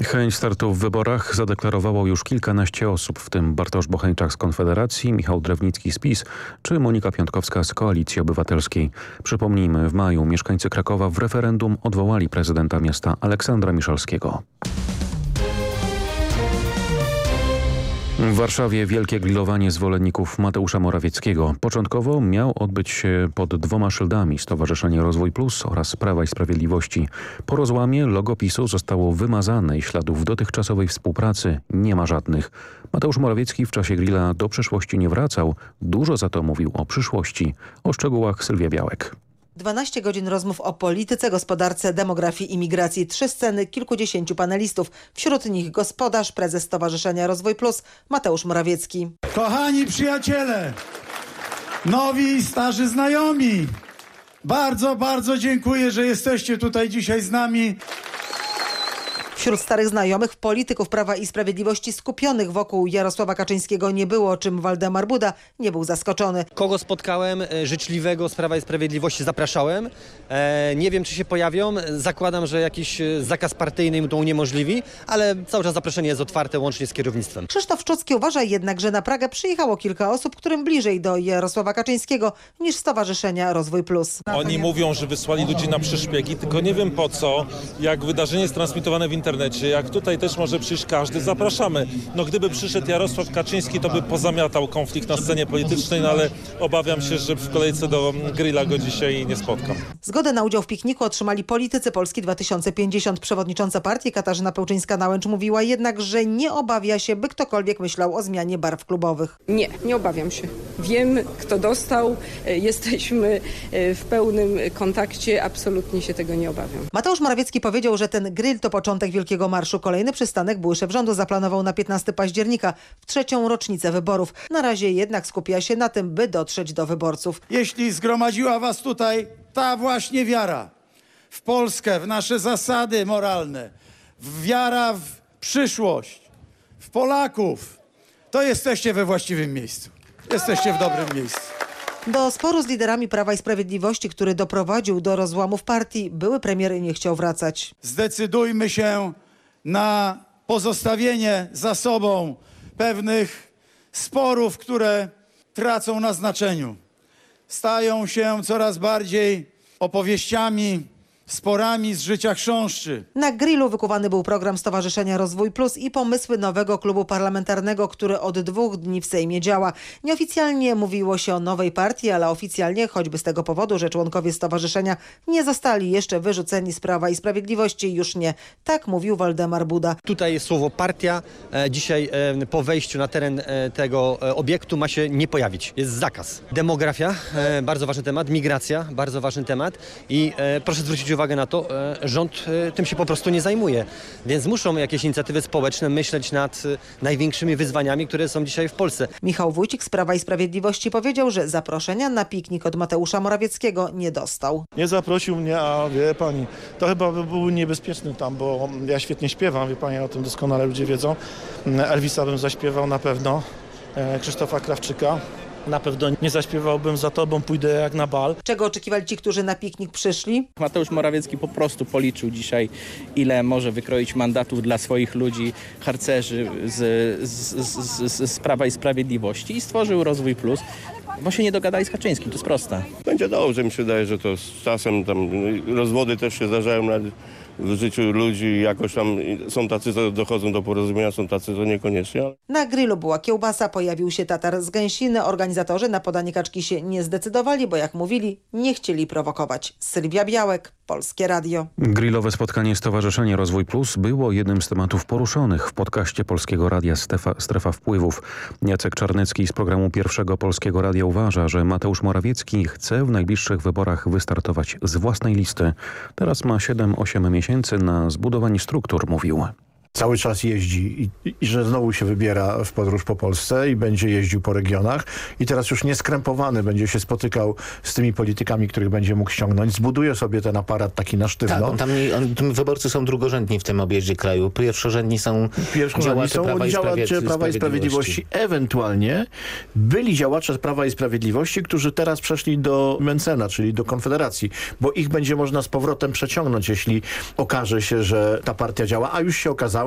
Chęć startu w wyborach zadeklarowało już kilkanaście osób, w tym Bartosz Bocheńczak z Konfederacji, Michał Drewnicki z PiS czy Monika Piątkowska z Koalicji Obywatelskiej. Przypomnijmy, w maju mieszkańcy Krakowa w referendum odwołali prezydenta miasta Aleksandra Miszalskiego. W Warszawie wielkie grillowanie zwolenników Mateusza Morawieckiego. Początkowo miał odbyć się pod dwoma szyldami Stowarzyszenie Rozwój Plus oraz Prawa i Sprawiedliwości. Po rozłamie logo PiS-u zostało wymazane i śladów dotychczasowej współpracy nie ma żadnych. Mateusz Morawiecki w czasie grilla do przeszłości nie wracał, dużo za to mówił o przyszłości. O szczegółach Sylwia Białek. 12 godzin rozmów o polityce, gospodarce, demografii i migracji. 3 sceny, kilkudziesięciu panelistów. Wśród nich gospodarz, prezes Stowarzyszenia Rozwój Plus Mateusz Morawiecki. Kochani przyjaciele, nowi i starzy znajomi, bardzo dziękuję, że jesteście tutaj dzisiaj z nami. Wśród starych znajomych polityków Prawa i Sprawiedliwości skupionych wokół Jarosława Kaczyńskiego nie było, czym Waldemar Buda nie był zaskoczony. Kogo spotkałem życzliwego z Prawa i Sprawiedliwości zapraszałem. Nie wiem, czy się pojawią. Zakładam, że jakiś zakaz partyjny im to uniemożliwi, ale cały czas zaproszenie jest otwarte łącznie z kierownictwem. Krzysztof Czucki uważa jednak, że na Pragę przyjechało kilka osób, którym bliżej do Jarosława Kaczyńskiego niż Stowarzyszenia Rozwój Plus. Oni mówią, że wysłali ludzi na przyszpiegi, tylko nie wiem po co, jak wydarzenie jest transmitowane w internecie, jak tutaj też może przyjść każdy, zapraszamy. No gdyby przyszedł Jarosław Kaczyński, to by pozamiatał konflikt na scenie politycznej, no ale obawiam się, że w kolejce do grilla go dzisiaj nie spotkam. Zgodę na udział w pikniku otrzymali politycy Polski 2050. Przewodnicząca partii Katarzyna Pełczyńska-Nałęcz mówiła jednak, że nie obawia się, by ktokolwiek myślał o zmianie barw klubowych. Nie obawiam się. Wiem, kto dostał, jesteśmy w pełnym kontakcie, absolutnie się tego nie obawiam. Mateusz Morawiecki powiedział, że ten grill to początek Wielkiego Marszu. Kolejny przystanek były szef rządu zaplanował na 15 października, w 3. rocznicę wyborów. Na razie jednak skupia się na tym, by dotrzeć do wyborców. Jeśli zgromadziła was tutaj ta właśnie wiara w Polskę, w nasze zasady moralne, wiara w przyszłość, w Polaków, to jesteście we właściwym miejscu. Jesteście w dobrym miejscu. Do sporu z liderami Prawa i Sprawiedliwości, który doprowadził do rozłamów partii, były premier nie chciał wracać. Zdecydujmy się na pozostawienie za sobą pewnych sporów, które tracą na znaczeniu. Stają się coraz bardziej opowieściami, sporami z życia chrząszczy. Na grillu wykuwany był program Stowarzyszenia Rozwój Plus i pomysły nowego klubu parlamentarnego, który od 2 dni w Sejmie działa. Nieoficjalnie mówiło się o nowej partii, ale oficjalnie, choćby z tego powodu, że członkowie stowarzyszenia nie zostali jeszcze wyrzuceni z Prawa i Sprawiedliwości, już nie. Tak mówił Waldemar Buda. Tutaj jest słowo partia. Dzisiaj po wejściu na teren tego obiektu ma się nie pojawić. Jest zakaz. Demografia, bardzo ważny temat. Migracja, bardzo ważny temat. I proszę zwrócić uwagę na to, rząd tym się po prostu nie zajmuje. Więc muszą jakieś inicjatywy społeczne myśleć nad największymi wyzwaniami, które są dzisiaj w Polsce. Michał Wójcik z Prawa i Sprawiedliwości powiedział, że zaproszenia na piknik od Mateusza Morawieckiego nie dostał. Nie zaprosił mnie, a wie pani, to chyba by był niebezpieczny tam, bo ja świetnie śpiewam, wie pani, o tym doskonale ludzie wiedzą. Elvisa bym zaśpiewał na pewno, Krzysztofa Krawczyka. Na pewno nie zaśpiewałbym Za tobą, pójdę jak na bal. Czego oczekiwali ci, którzy na piknik przyszli? Mateusz Morawiecki po prostu policzył dzisiaj, ile może wykroić mandatów dla swoich ludzi, harcerzy z Prawa i Sprawiedliwości i stworzył Rozwój Plus, bo się nie dogadali z Kaczyńskim, to jest proste. Będzie dobrze, mi się wydaje, że to z czasem tam rozwody też się zdarzają w życiu ludzi, jakoś tam są tacy, co dochodzą do porozumienia, są tacy, co niekoniecznie. Na grillu była kiełbasa, pojawił się tatar z gęsiny. Organizatorzy na podanie kaczki się nie zdecydowali, bo jak mówili, nie chcieli prowokować. Sylwia Białek, Polskie Radio. Grillowe spotkanie Stowarzyszenia Rozwój Plus było jednym z tematów poruszonych w podcaście Polskiego Radia Strefa Wpływów. Jacek Czarnecki z programu Pierwszego Polskiego Radia uważa, że Mateusz Morawiecki chce w najbliższych wyborach wystartować z własnej listy. Teraz ma 7-8 miesięcy na zbudowanie struktur, mówił. Cały czas jeździ i że znowu się wybiera w podróż po Polsce i będzie jeździł po regionach i teraz już nieskrępowany będzie się spotykał z tymi politykami, których będzie mógł ściągnąć. Zbuduje sobie ten aparat taki na sztywno. Tak, tam wyborcy są drugorzędni w tym objeździe kraju. Pierwszorzędni są działacze Prawa i Sprawiedliwości. Ewentualnie byli działacze Prawa i Sprawiedliwości, którzy teraz przeszli do Mencena, czyli do Konfederacji, bo ich będzie można z powrotem przeciągnąć, jeśli okaże się, że ta partia działa, a już się okazało,